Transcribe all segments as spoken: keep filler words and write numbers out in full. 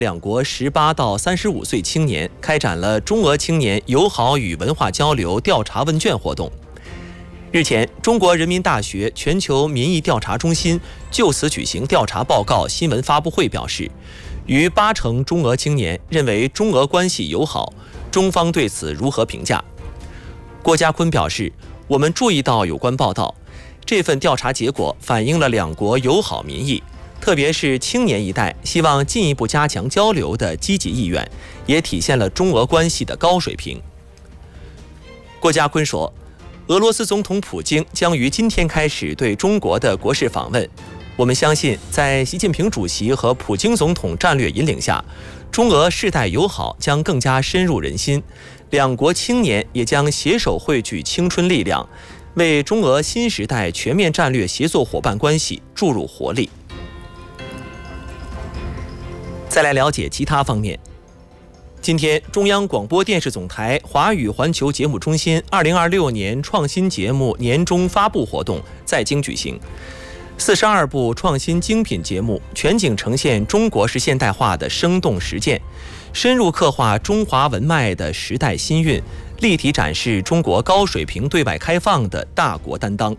两国十八到三十五岁青年开展了中俄青年友好与文化交流调查问卷活动。日前，中国人民大学全球民意调查中心就此举行调查报告新闻发布会，表示，逾八成中俄青年认为中俄关系友好，中方对此如何评价？郭家坤表示，我们注意到有关报道，这份调查结果反映了两国友好民意，特别是青年一代希望进一步加强交流的积极意愿，也体现了中俄关系的高水平。郭家坤说，俄罗斯总统普京将于今天开始对中国的国事访问，我们相信在习近平主席和普京总统战略引领下，中俄世代友好将更加深入人心，两国青年也将携手汇聚青春力量，为中俄新时代全面战略协作伙伴关系注入活力。再来了解其他方面。今天，中央广播电视总台华语环球节目中心二零二六年创新节目年终发布活动在京举行。四十二部创新精品节目全景呈现中国式现代化的生动实践，深入刻画中华文脉的时代新韵，立体展示中国高水平对外开放的大国担当。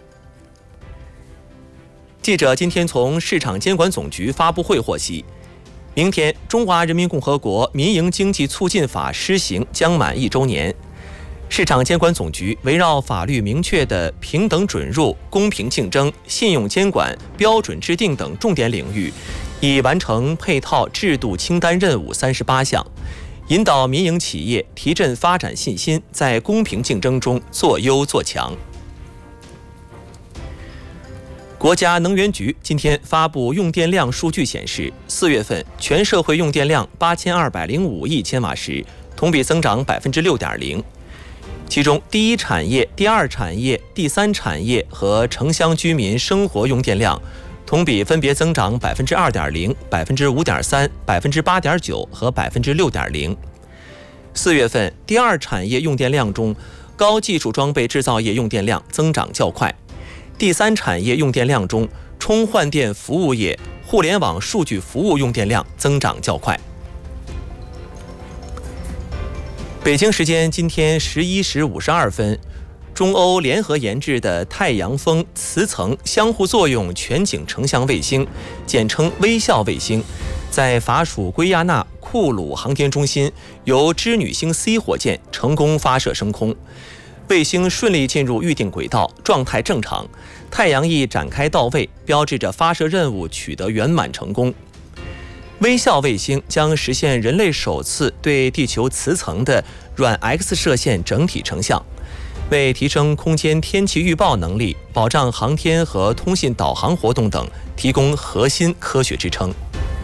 记者今天从市场监管总局发布会获悉，明天，《中华人民共和国民营经济促进法》施行将满一周年。市场监管总局围绕法律明确的平等准入、公平竞争、信用监管、标准制定等重点领域，已完成配套制度清单任务三十八项，引导民营企业提振发展信心，在公平竞争中做优做强。国家能源局今天发布用电量数据显示，四月份全社会用电量八千二百零五亿千瓦时，同比增长百分之六点零。其中，第一产业、第二产业、第三产业和城乡居民生活用电量同比分别增长百分之二点零、百分之五点三、百分之八点九和百分之六点零。四月份，第二产业用电量中，高技术装备制造业用电量增长较快。第三产业用电量中，充换电服务业、互联网数据服务用电量增长较快。北京时间今天十一时五十二分，中欧联合研制的太阳风磁层相互作用全景成像卫星，简称微笑卫星，在法属圭亚那库鲁航天中心由织女星 C 火箭成功发射升空。卫星顺利进入预定轨道，状态正常，太阳翼展开到位，标志着发射任务取得圆满成功。微笑卫星将实现人类首次对地球磁层的软 X 射线整体成像，为提升空间天气预报能力、保障航天和通信导航活动等提供核心科学支撑。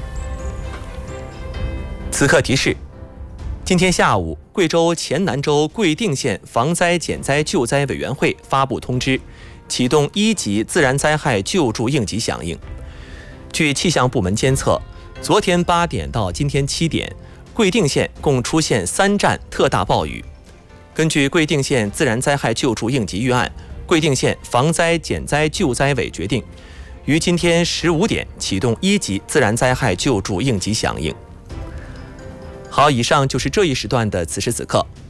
此刻提示：今天下午，贵州黔南州贵定县防灾减灾救灾委员会发布通知，启动一级自然灾害救助应急响应。据气象部门监测，昨天八点到今天七点，贵定县共出现三战特大暴雨。根据贵定县自然灾害救助应急预案，贵定县防灾减灾救灾委决定，于今天十五点启动一级自然灾害救助应急响应。好，以上就是这一时段的此时此刻。